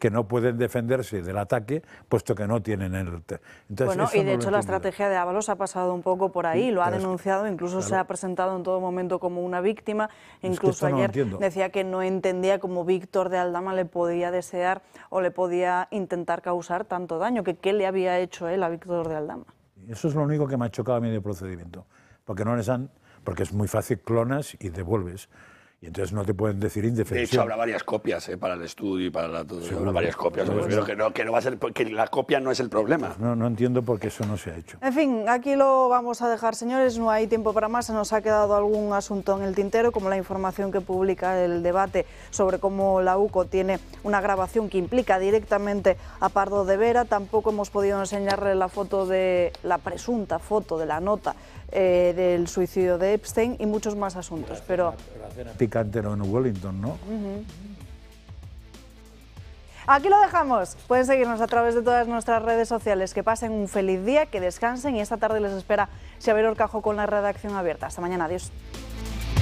que no pueden defenderse del ataque, puesto que no tienen el... Entonces, bueno, y de hecho la estrategia de Ábalos ha pasado un poco por ahí, lo ha denunciado, incluso se ha presentado en todo momento como una víctima, incluso ayer decía que no entendía cómo Víctor de Aldama le podía desear o le podía intentar causar tanto daño, que qué le había hecho él a Víctor de Aldama. Eso es lo único que me ha chocado a mí de procedimiento, porque no les han... porque es muy fácil, clonas y devuelves. Y entonces no te pueden decir indefensión. De hecho, habrá varias copias para el estudio y para todo. Habrá varias copias. Pero que no va a ser, que la copia no es el problema. Pues no entiendo por qué eso no se ha hecho. En fin, aquí lo vamos a dejar, señores. No hay tiempo para más. Se nos ha quedado algún asunto en el tintero, como la información que publica el debate sobre cómo la UCO tiene una grabación que implica directamente a Pardo de Vera. Tampoco hemos podido enseñarle la foto de la presunta foto de la nota del suicidio de Epstein y muchos más asuntos. Pero picante en Wellington, ¿no? Aquí lo dejamos. Pueden seguirnos a través de todas nuestras redes sociales. Que pasen un feliz día, que descansen y esta tarde les espera Xavier Orcajo con la redacción abierta. Hasta mañana. Adiós.